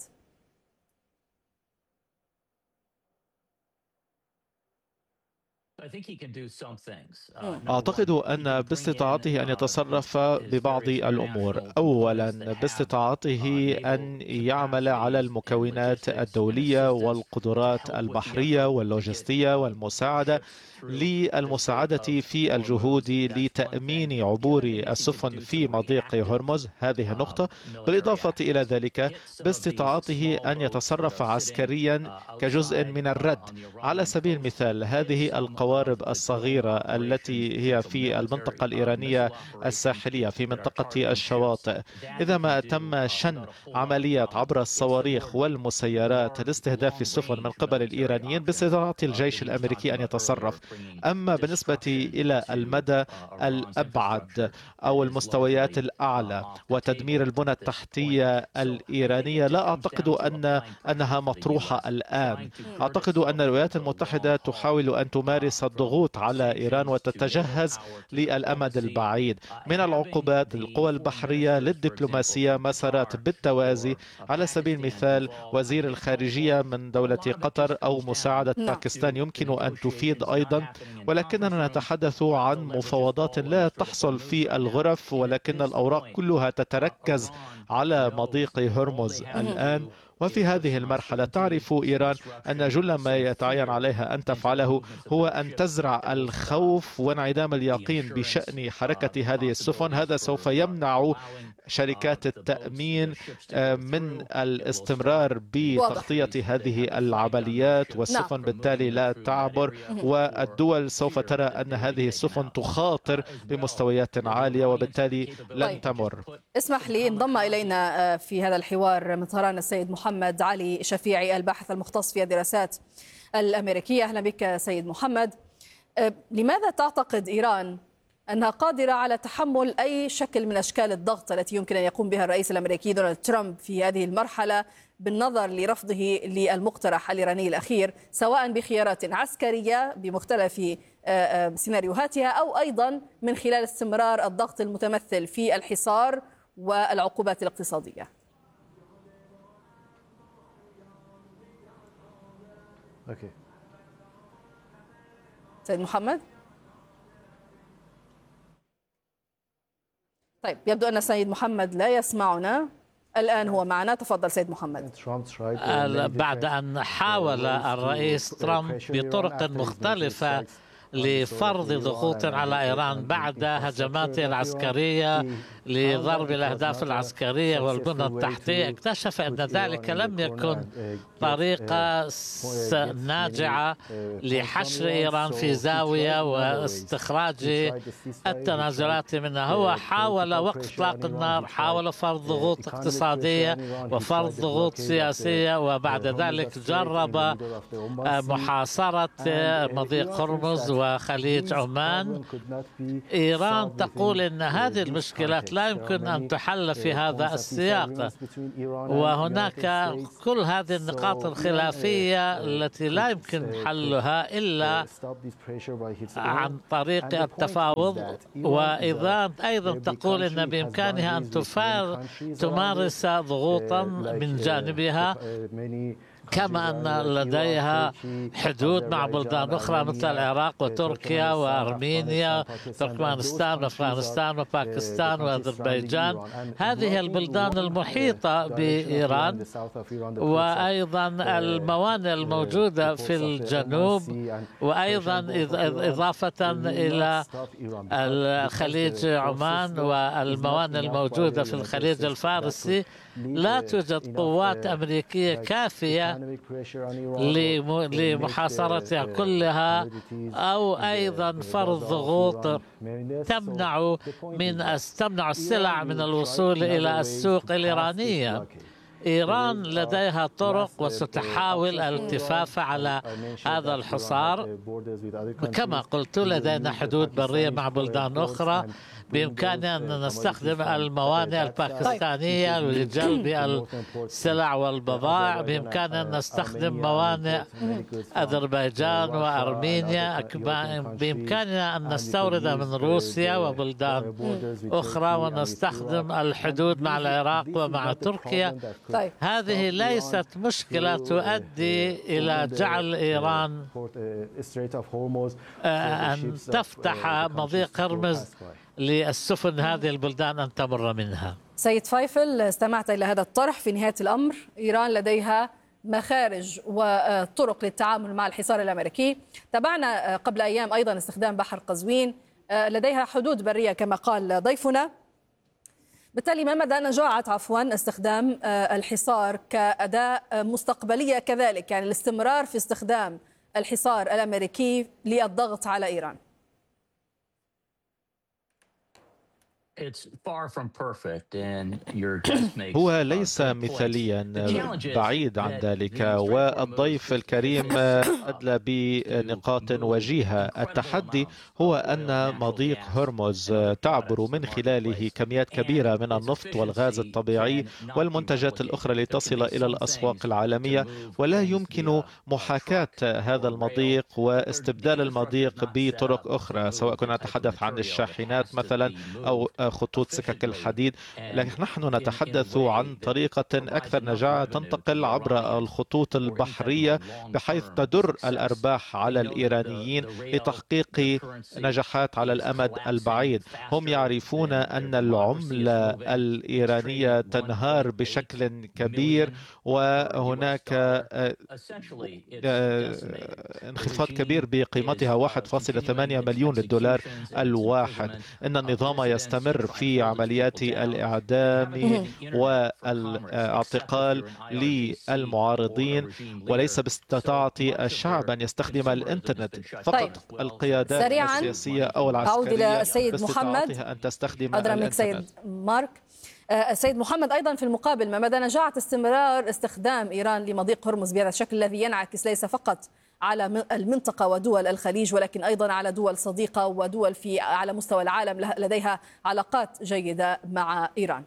أعتقد أن باستطاعته أن يتصرف ببعض الأمور. أولا، باستطاعته أن يعمل على المكونات الدولية والقدرات البحرية واللوجستية والمساعدة للمساعدة في الجهود لتأمين عبور السفن في مضيق هرمز. هذه نقطة. بالإضافة إلى ذلك باستطاعته أن يتصرف عسكريا كجزء من الرد. على سبيل المثال هذه القوارب الصغيرة التي هي في المنطقة الإيرانية الساحلية في منطقة الشواطئ، إذا ما تم شن عمليات عبر الصواريخ والمسيرات لاستهداف السفن من قبل الإيرانيين، باستطاعة الجيش الأمريكي أن يتصرف. أما بالنسبة إلى المدى الأبعد أو المستويات الأعلى وتدمير البنى التحتية الإيرانية، لا أعتقد أنها مطروحة الآن. أعتقد أن الولايات المتحدة تحاول أن تمارس الضغوط على إيران وتتجهز للأمد البعيد، من العقوبات للقوى البحرية للدبلوماسية، مسارات بالتوازي. على سبيل المثال وزير الخارجية من دولة قطر أو مساعدة باكستان يمكن أن تفيد أيضا، ولكننا نتحدث عن مفاوضات لا تحصل في الغرف، ولكن الأوراق كلها تتركز على مضيق هرمز الآن. وفي هذه المرحلة تعرف إيران أن جل ما يتعين عليها أن تفعله هو أن تزرع الخوف وانعدام اليقين بشأن حركة هذه السفن. هذا سوف يمنع شركات التأمين من الاستمرار بتغطية هذه العمليات، والسفن بالتالي لا تعبر، والدول سوف ترى أن هذه السفن تخاطر بمستويات عالية وبالتالي لن تمر. اسمح لي، انضم إلينا في هذا الحوار من طهران السيد محمد علي شفيعي الباحث المختص في الدراسات الأمريكية. أهلا بك سيد محمد. لماذا تعتقد إيران أنها قادرة على تحمل أي شكل من أشكال الضغط التي يمكن أن يقوم بها الرئيس الأمريكي دونالد ترامب في هذه المرحلة بالنظر لرفضه للمقترح الإيراني الأخير، سواء بخيارات عسكرية بمختلف سيناريوهاتها أو أيضا من خلال استمرار الضغط المتمثل في الحصار والعقوبات الاقتصادية؟ سيد محمد. طيب يبدو أن سيد محمد لا يسمعنا الآن. هو معنا، تفضل سيد محمد. بعد أن حاول الرئيس ترامب بطرق مختلفة لفرض ضغوط على إيران بعد هجماته العسكرية لضرب الأهداف العسكرية والبنى التحتية، اكتشف أن ذلك لم يكن طريقة ناجعة لحشر إيران في زاوية واستخراج التنازلات منها. هو حاول وقف إطلاق النار، حاول فرض ضغوط اقتصادية وفرض ضغوط سياسية، وبعد ذلك جرب محاصرة مضيق هرمز وخليج عمان. إيران تقول أن هذه المشكلات لا يمكن أن تحل في هذا السياق، وهناك كل هذه النقاط الخلافية التي لا يمكن حلها إلا عن طريق التفاوض. وإيران أيضا تقول أن بإمكانها أن تمارس ضغوطا من جانبها، كما أن لديها حدود مع بلدان أخرى مثل العراق وتركيا وأرمينيا، تركمانستان وأفغانستان وباكستان وأذربيجان. هذه البلدان المحيطة بإيران، وأيضا الموانئ الموجودة في الجنوب، وأيضا إضافة إلى الخليج عمان والموانئ الموجودة في الخليج الفارسي. لا توجد قوات أمريكية كافية لمحاصرتها كلها، أو أيضا فرض ضغوط تمنع السلع من الوصول إلى السوق الإيرانية. إيران لديها طرق وستحاول الالتفاف على هذا الحصار. كما قلت لدينا حدود برية مع بلدان أخرى، بإمكاننا أن نستخدم الموانئ الباكستانية لجلب السلع والبضائع، بإمكاننا أن نستخدم موانئ أذربيجان وأرمينيا، بإمكاننا أن نستورد من روسيا وبلدان أخرى، ونستخدم الحدود مع العراق ومع تركيا. هذه ليست مشكلة تؤدي إلى جعل إيران أن تفتح مضيق هرمز للسفن هذه البلدان أن تمر منها. سيد فايفل، استمعت إلى هذا الطرح. في نهاية الأمر إيران لديها مخارج وطرق للتعامل مع الحصار الأمريكي. تابعنا قبل أيام أيضا استخدام بحر قزوين، لديها حدود برية كما قال ضيفنا. بالتالي ما مدى نجاعة استخدام الحصار كأداة مستقبلية كذلك، يعني الاستمرار في استخدام الحصار الأمريكي للضغط على إيران؟ هو ليس مثاليا، بعيد عن ذلك، والضيف الكريم أدلى بنقاط وجيهة. التحدي هو أن مضيق هرمز تعبر من خلاله كميات كبيرة من النفط والغاز الطبيعي والمنتجات الأخرى لتصل إلى الأسواق العالمية، ولا يمكن محاكاة هذا المضيق واستبدال المضيق بطرق أخرى، سواء كنا نتحدث عن الشاحنات مثلا أو خطوط سكك الحديد. لكن نحن نتحدث عن طريقة أكثر نجاعة تنتقل عبر الخطوط البحرية، بحيث تدر الأرباح على الإيرانيين لتحقيق نجاحات على الأمد البعيد. هم يعرفون أن العملة الإيرانية تنهار بشكل كبير، وهناك انخفاض كبير بقيمتها 1.8 مليون دولار الواحد. إن النظام يستمر في عمليات الإعدام والاعتقال للمعارضين، وليس باستطاعة الشعب أن يستخدم الإنترنت فقط. القيادات السياسية أو العسكرية أعود إلى سيد محمد أن تستخدم الإنترنت. سيد مارك، السيد محمد أيضا في المقابل، ما مدى نجاعة استمرار استخدام إيران لمضيق هرمز بهذا الشكل الذي ينعكس ليس فقط على المنطقة ودول الخليج، ولكن أيضا على دول صديقة ودول على مستوى العالم لديها علاقات جيدة مع إيران؟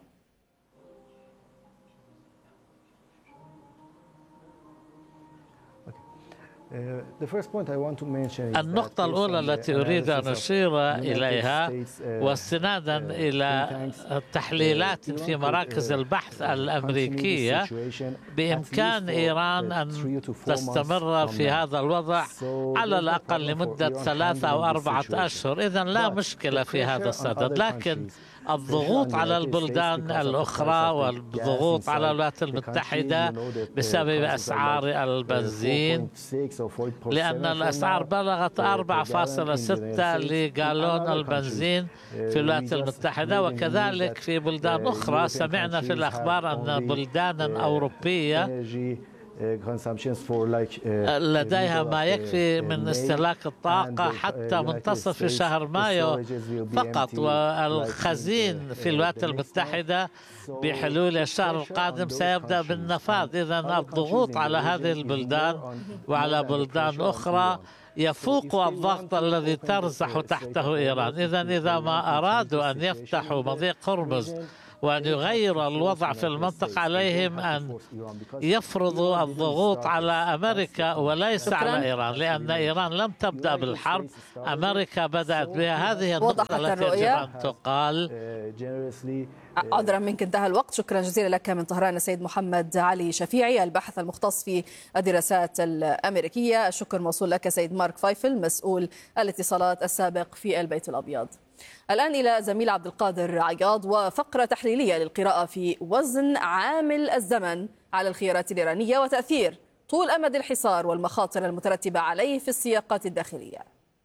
النقطة الأولى التي أريد أن أشير إليها واستنادا إلى تحليلات في مراكز البحث الأمريكية، بإمكان إيران أن تستمر في هذا الوضع على الأقل لمدة 3 أو 4 أشهر. إذن لا مشكلة في هذا الصدد، لكن الضغوط على البلدان الأخرى والضغوط على الولايات المتحدة بسبب أسعار البنزين، لأن الأسعار بلغت 4.6 لجالون البنزين في الولايات المتحدة، وكذلك في بلدان أخرى. سمعنا في الأخبار أن بلدان أوروبية لديها ما يكفي من استهلاك الطاقة حتى منتصف شهر مايو فقط، والخزين في الولايات المتحدة بحلول الشهر القادم سيبدأ بالنفاذ. إذن الضغوط على هذه البلدان وعلى بلدان أخرى يفوق الضغط الذي ترزح تحته إيران. إذن إذا ما أرادوا أن يفتحوا مضيق هرمز وأن يغير الوضع في المنطقة، عليهم أن يفرضوا الضغوط على أمريكا وليس على إيران، لأن إيران لم تبدأ بالحرب، أمريكا بدأت بها. هذه النقطة التي يجب أن تقال. عذرا منك انتهى الوقت. شكرا جزيلا لك من طهران السيد محمد علي شفيعي، الباحث المختص في الدراسات الأمريكية. الشكر موصول لك سيد مارك فايفل، مسؤول الاتصالات السابق في البيت الأبيض. الآن إلى زميل عبد القادر عياض وفقرة تحليلية للقراءة في وزن عامل الزمن على الخيارات الإيرانية وتأثير طول أمد الحصار والمخاطر المترتبة عليه في السياقات الداخلية.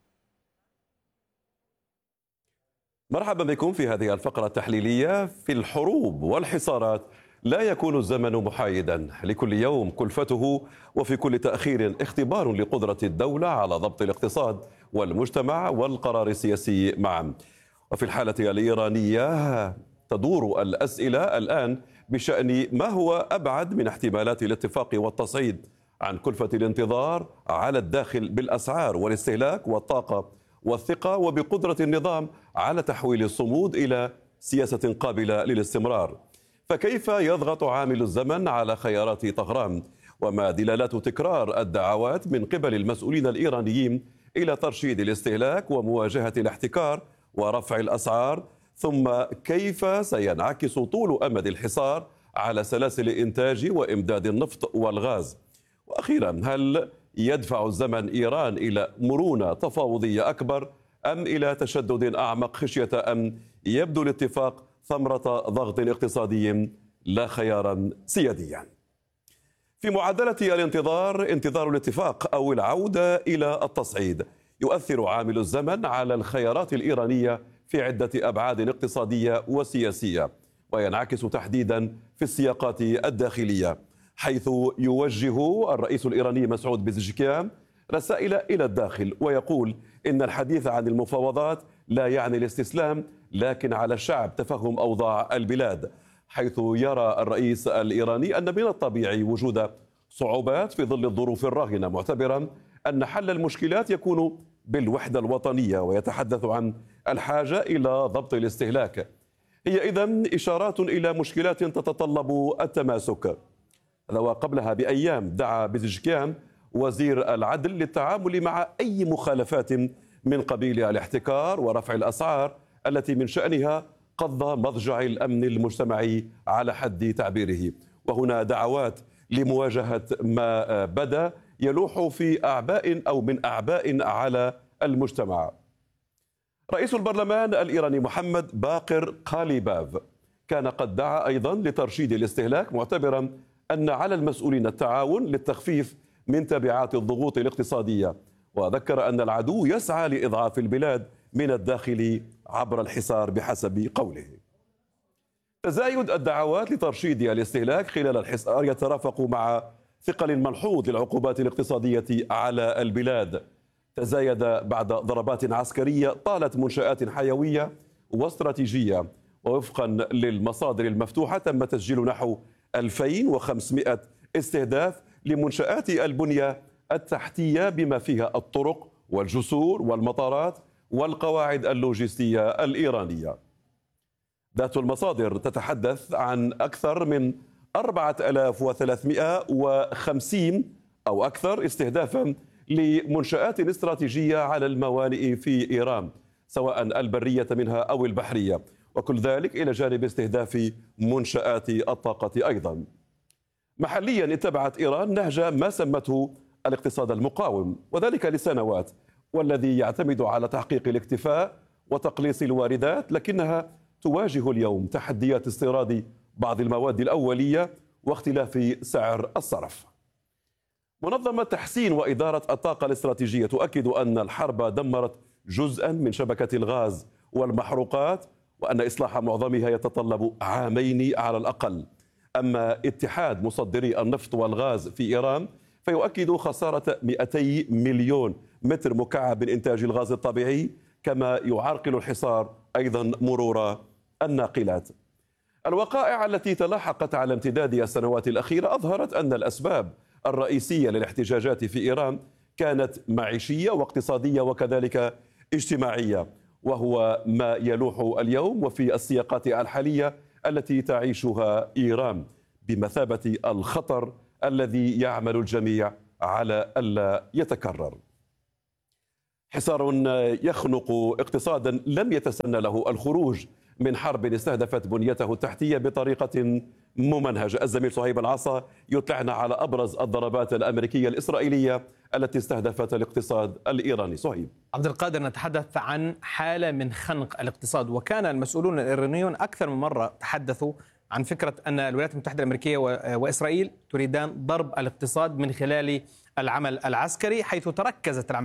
مرحبا بكم في هذه الفقرة التحليلية. في الحروب والحصارات لا يكون الزمن محايدا، لكل يوم كلفته، وفي كل تأخير اختبار لقدرة الدولة على ضبط الاقتصاد والمجتمع والقرار السياسي معا. وفي الحالة الإيرانية تدور الأسئلة الآن بشأن ما هو أبعد من احتمالات الاتفاق والتصعيد عن كلفة الانتظار على الداخل بالأسعار والاستهلاك والطاقة والثقة، وبقدرة النظام على تحويل الصمود إلى سياسة قابلة للاستمرار. فكيف يضغط عامل الزمن على خيارات طهران؟ وما دلالات تكرار الدعوات من قبل المسؤولين الإيرانيين إلى ترشيد الاستهلاك ومواجهة الاحتكار ورفع الأسعار؟ ثم كيف سينعكس طول أمد الحصار على سلاسل إنتاج وإمداد النفط والغاز؟ وأخيرا، هل يدفع الزمن إيران إلى مرونة تفاوضية أكبر أم إلى تشدد أعمق خشية أن يبدو الاتفاق ثمرة ضغط اقتصادي لا خيارا سياديا؟ في معادلة الانتظار، انتظار الاتفاق أو العودة إلى التصعيد، يؤثر عامل الزمن على الخيارات الإيرانية في عدة أبعاد اقتصادية وسياسية، وينعكس تحديدا في السياقات الداخلية، حيث يوجه الرئيس الإيراني مسعود بيزشكيان رسائل إلى الداخل ويقول إن الحديث عن المفاوضات لا يعني الاستسلام، لكن على الشعب تفهم أوضاع البلاد، حيث يرى الرئيس الإيراني أن من الطبيعي وجود صعوبات في ظل الظروف الراهنة، معتبرا أن حل المشكلات يكون بالوحدة الوطنية، ويتحدث عن الحاجة إلى ضبط الاستهلاك. هي إذن إشارات إلى مشكلات تتطلب التماسك. وقبلها بأيام دعا بيزشكيان وزير العدل للتعامل مع أي مخالفات من قبيل الاحتكار ورفع الأسعار التي من شأنها قض مضجع الأمن المجتمعي على حد تعبيره. وهنا دعوات لمواجهة ما بدا يلوح في أعباء أو من أعباء على المجتمع. رئيس البرلمان الإيراني محمد باقر قاليباف كان قد دعا أيضا لترشيد الاستهلاك، معتبرا أن على المسؤولين التعاون للتخفيف من تبعات الضغوط الاقتصادية، وذكر أن العدو يسعى لإضعاف البلاد من الداخل عبر الحصار بحسب قوله. تزايد الدعوات لترشيد الاستهلاك خلال الحصار يترافق مع ثقل ملحوظ للعقوبات الاقتصادية على البلاد، تزايد بعد ضربات عسكرية طالت منشآت حيوية واستراتيجية. ووفقا للمصادر المفتوحة تم تسجيل نحو 2500 استهداف لمنشآت البنية التحتية بما فيها الطرق والجسور والمطارات والقواعد اللوجستية الإيرانية. ذات المصادر تتحدث عن أكثر من 4350 أو أكثر استهدافا لمنشآت استراتيجية على الموانئ في إيران سواء البرية منها أو البحرية، وكل ذلك إلى جانب استهداف منشآت الطاقة أيضا. محليا اتبعت إيران نهج ما سمته الاقتصاد المقاوم، وذلك لسنوات، والذي يعتمد على تحقيق الاكتفاء وتقليص الواردات، لكنها تواجه اليوم تحديات استيراد بعض المواد الأولية واختلاف سعر الصرف. منظمة تحسين وإدارة الطاقة الاستراتيجية تؤكد أن الحرب دمرت جزءا من شبكة الغاز والمحروقات، وأن إصلاح معظمها يتطلب عامين على الأقل. أما اتحاد مصدري النفط والغاز في إيران فيؤكد خسارة 200 مليون متر مكعب من إنتاج الغاز الطبيعي، كما يعرقل الحصار أيضا مرور الناقلات. الوقائع التي تلاحقت على امتداد السنوات الأخيرة أظهرت أن الأسباب الرئيسية للاحتجاجات في إيران كانت معيشية واقتصادية وكذلك اجتماعية، وهو ما يلوح اليوم وفي السياقات الحالية التي تعيشها إيران بمثابة الخطر الذي يعمل الجميع على ألا يتكرر. حصار يخنق اقتصادا لم يتسنى له الخروج من حرب استهدفت بنيته التحتية بطريقة ممنهجة. الزميل صهيب العصا يطلعنا على أبرز الضربات الأمريكية الإسرائيلية التي استهدفت الاقتصاد الإيراني. صهيب. عبد القادر، نتحدث عن حالة من خنق الاقتصاد، وكان المسؤولون الإيرانيون أكثر من مرة تحدثوا عن فكرة أن الولايات المتحدة الأمريكية وإسرائيل تريدان ضرب الاقتصاد من خلال العمل العسكري، حيث تركزت العمل